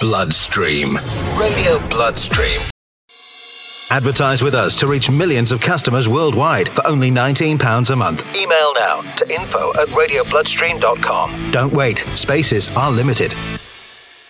Bloodstream. Radio Bloodstream. Advertise with us to reach millions of customers worldwide for only £19 a month. Email now to info@radiobloodstream.com. Don't wait. Spaces are limited.